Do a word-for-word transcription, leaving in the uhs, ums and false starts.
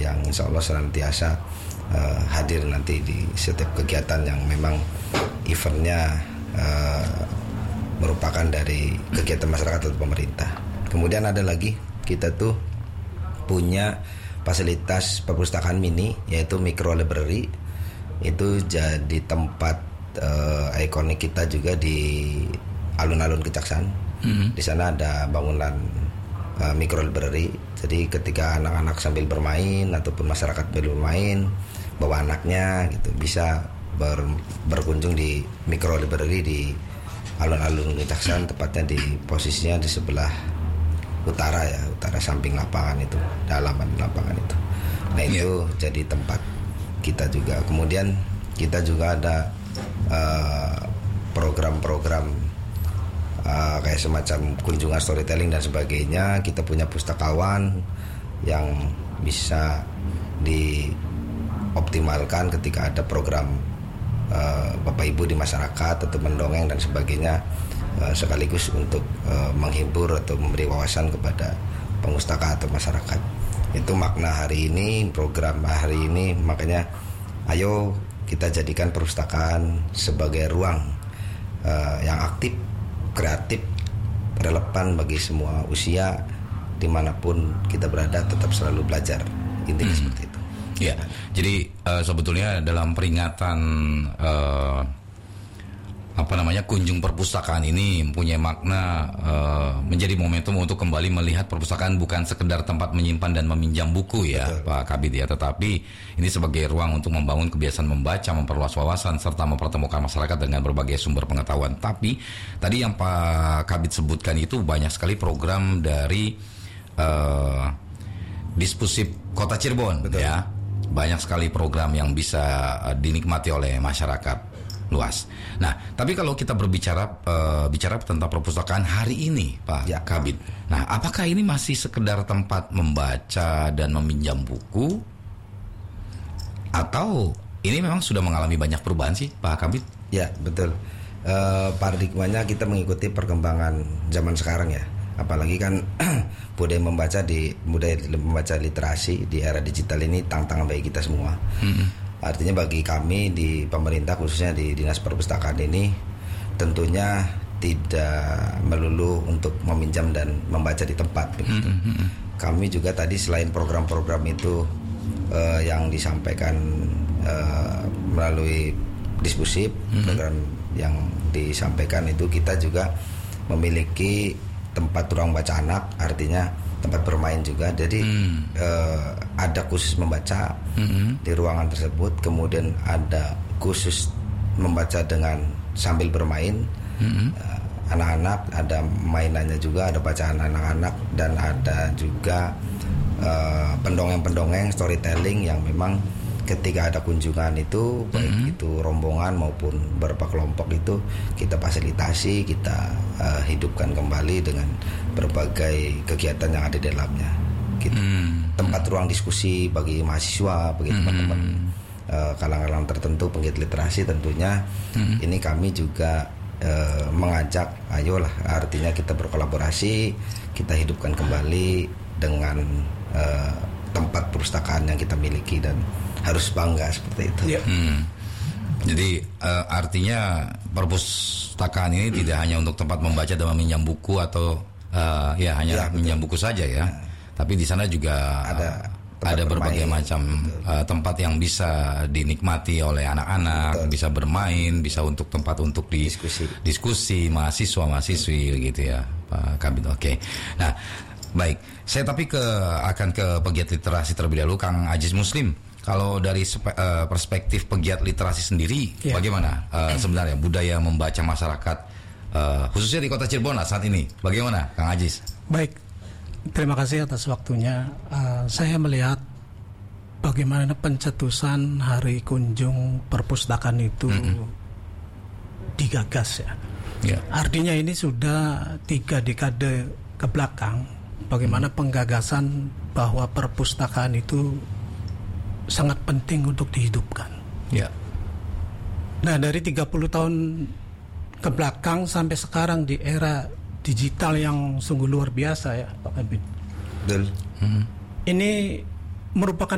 yang insya Allah senantiasa uh, hadir nanti di setiap kegiatan yang memang eventnya uh, merupakan dari kegiatan masyarakat atau pemerintah. Kemudian ada lagi, kita tuh punya fasilitas perpustakaan mini, yaitu micro library. Itu jadi tempat uh, ikonik kita juga di alun-alun Kejaksaan. Mm-hmm. Di sana ada bangunan uh, micro library. Jadi ketika anak-anak sambil bermain ataupun masyarakat sambil bermain, bawa anaknya gitu, bisa ber, berkunjung di micro library di alun-alun Kejaksaan, tepatnya di posisinya di sebelah utara ya, utara samping lapangan itu, dalaman lapangan itu. Nah itu yeah. jadi tempat kita juga. Kemudian kita juga ada uh, program-program uh, kayak semacam kunjungan storytelling dan sebagainya. Kita punya pustakawan yang bisa dioptimalkan ketika ada program uh, Bapak Ibu di masyarakat atau mendongeng dan sebagainya, uh, sekaligus untuk uh, menghibur atau memberi wawasan kepada pengustaka atau masyarakat. Itu makna hari ini, program hari ini. Makanya ayo kita jadikan perpustakaan sebagai ruang uh, yang aktif, kreatif, relevan bagi semua usia, dimanapun kita berada tetap selalu belajar. Intinya hmm. seperti itu. Ya, jadi uh, sebetulnya dalam peringatan uh, apa namanya kunjung perpustakaan ini mempunyai makna uh, menjadi momentum untuk kembali melihat perpustakaan bukan sekedar tempat menyimpan dan meminjam buku ya. Betul. Pak Kabid ya, tetapi ini sebagai ruang untuk membangun kebiasaan membaca, memperluas wawasan serta mempertemukan masyarakat dengan berbagai sumber pengetahuan. Tapi tadi yang Pak Kabid sebutkan itu banyak sekali program dari uh, Dispusip Kota Cirebon. Betul. Ya. Banyak sekali program yang bisa uh, dinikmati oleh masyarakat luas. Nah, tapi kalau kita berbicara uh, bicara tentang perpustakaan hari ini, Pak ya. Kabid. Nah, apakah ini masih sekedar tempat membaca dan meminjam buku, atau ini memang sudah mengalami banyak perubahan sih, Pak Kabid? Ya, betul. Uh, paradigmanya kita mengikuti perkembangan zaman sekarang ya. Apalagi kan budaya membaca di budaya membaca literasi di era digital ini tantangan bagi kita semua. Mm-hmm. Artinya bagi kami di pemerintah, khususnya di Dinas Perpustakaan ini, tentunya tidak melulu untuk meminjam dan membaca di tempat begitu. Mm-hmm. Kami juga tadi selain program-program itu uh, yang disampaikan uh, melalui Dispusip, mm-hmm. program yang disampaikan itu, kita juga memiliki tempat ruang baca anak, artinya tempat bermain juga. Jadi hmm. uh, ada khusus membaca hmm. di ruangan tersebut. Kemudian ada khusus membaca dengan sambil bermain. hmm. uh, Anak-anak ada mainannya juga, ada bacaan anak-anak, dan ada juga uh, pendongeng-pendongeng storytelling yang memang ketika ada kunjungan itu, baik mm-hmm. itu rombongan maupun beberapa kelompok, itu kita fasilitasi, kita uh, hidupkan kembali dengan berbagai kegiatan yang ada di dalamnya. Gitu. Mm-hmm. Tempat ruang diskusi bagi mahasiswa, bagi mm-hmm. teman-teman uh, kalangan tertentu, penggiat literasi tentunya. Mm-hmm. Ini kami juga uh, mengajak, ayolah, artinya kita berkolaborasi, kita hidupkan kembali dengan uh, tempat perpustakaan yang kita miliki dan harus bangga seperti itu. Ya. Hmm. Jadi uh, artinya perpustakaan ini hmm. tidak hanya untuk tempat membaca dan meminjam buku atau uh, ya hanya ya, meminjam buku saja ya, ya. Tapi di sana juga ada ada berbagai bermain. macam uh, tempat yang bisa dinikmati oleh anak-anak, betul. Bisa bermain, bisa untuk tempat untuk di diskusi, diskusi mahasiswa mahasiswi gitu ya, Pak Kabid. Oke. Okay. Nah, baik, saya tapi ke akan ke pegiat literasi terlebih dahulu, Kang Aziz Muslim. Kalau dari spe, uh, perspektif pegiat literasi sendiri, ya. bagaimana uh, sebenarnya budaya membaca masyarakat, uh, khususnya di Kota Cirebon lah saat ini? Bagaimana, Kang Aziz? Baik, terima kasih atas waktunya. Uh, saya melihat bagaimana pencetusan Hari Kunjung Perpustakaan itu mm-hmm. digagas ya. Yeah. Artinya ini sudah tiga dekade ke belakang. Bagaimana penggagasan bahwa perpustakaan itu sangat penting untuk dihidupkan. Ya. Nah, dari tiga puluh tahun ke belakang sampai sekarang di era digital yang sungguh luar biasa ya, Pak Kabid. Betul. Hmm. Ini merupakan